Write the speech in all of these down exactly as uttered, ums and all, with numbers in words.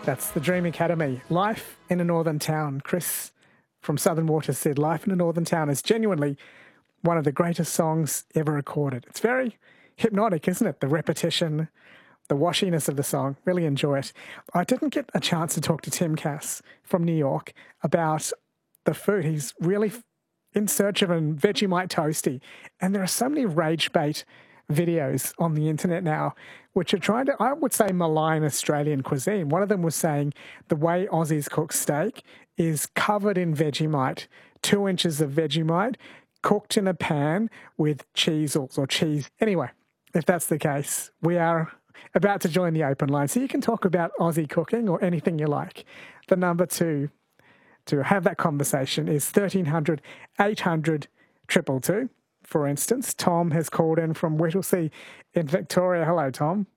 That's the Dream Academy. Life in a Northern Town. Chris from Southern Waters said, Life in a Northern Town is genuinely one of the greatest songs ever recorded. It's very hypnotic, isn't it? The repetition, the washiness of the song. Really enjoy it. I didn't get a chance to talk to Tim Cass from New York about the food. He's really in search of a Vegemite toasty. And there are so many rage bait videos on the internet now, which are trying to, I would say, malign Australian cuisine. One of them was saying the way Aussies cook steak is covered in Vegemite, two inches of Vegemite, cooked in a pan with cheesels or cheese. Anyway, if that's the case, we are about to join the open line. So you can talk about Aussie cooking or anything you like. The number two to have that conversation is thirteen hundred, eight hundred, two two two. For instance, Tom has called in from Whittlesea in Victoria. Hello, Tom.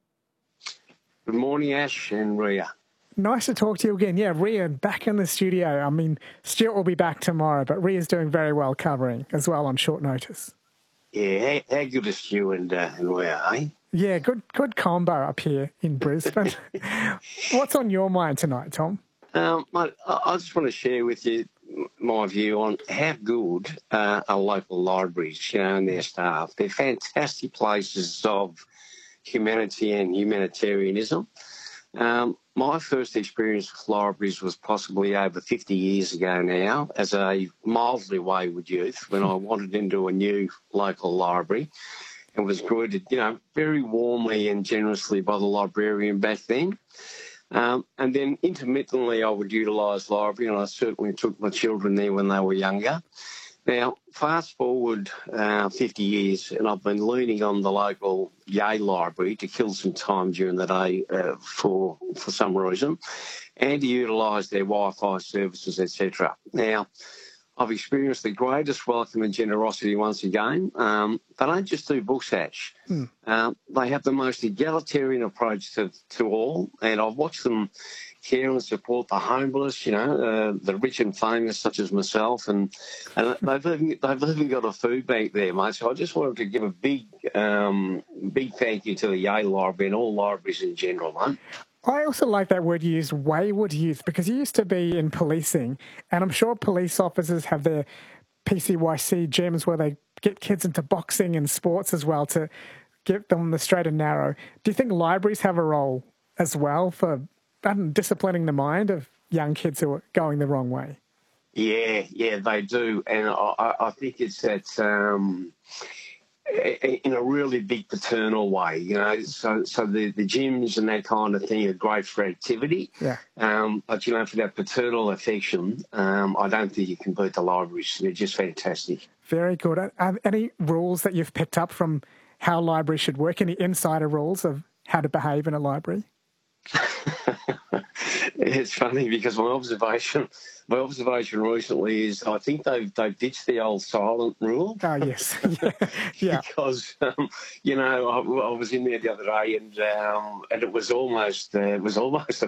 Good morning, Ash and Ria. Nice to talk to you again. Yeah, Ria, back in the studio. I mean, Stuart will be back tomorrow, but Ria's doing very well covering as well on short notice. Yeah, how, how good is Stu and, uh, and Ria, eh? Yeah, good good combo up here in Brisbane. What's on your mind tonight, Tom? Um, I, I just want to share with you my view on how good uh, are local libraries, you know, and their staff. They're fantastic places of humanity and humanitarianism. Um, my first experience with libraries was possibly over fifty years ago now as a mildly wayward youth when I wandered into a new local library and was greeted, you know, very warmly and generously by the librarian back then. Um, and then intermittently I would utilise library, and I certainly took my children there when they were younger. Now, fast forward uh, fifty years, and I've been leaning on the local Yay Library to kill some time during the day uh, for for some reason, and to utilise their Wi-Fi services, et cetera. Now, I've experienced the greatest welcome and generosity once again. Um, they don't just do books, Ash. Mm. Um, they have the most egalitarian approach to, to all, and I've watched them care and support the homeless, you know, uh, the rich and famous such as myself, and, and they've, even, they've even got a food bank there, mate. So I just wanted to give a big, um, big thank you to the Yay Library and all libraries in general, mate. I also like that word you used, wayward youth, because you used to be in policing, and I'm sure police officers have their P C Y C gyms where they get kids into boxing and sports as well to get them the straight and narrow. Do you think libraries have a role as well for um, disciplining the mind of young kids who are going the wrong way? Yeah, yeah, they do, and I, I think it's that... Um, in a really big paternal way, you know, so so the, the gyms and that kind of thing are great for activity. Yeah. Um, but, you know, for that paternal affection, um, I don't think you can beat the libraries. They're just fantastic. Very good. Are any rules that you've picked up from how libraries should work? Any insider rules of how to behave in a library? It's funny because my observation, my observation recently is I think they've they've ditched the old silent rule. Oh yes, yeah. yeah. Because um, you know I, I was in there the other day and um, and it was almost uh, it was almost a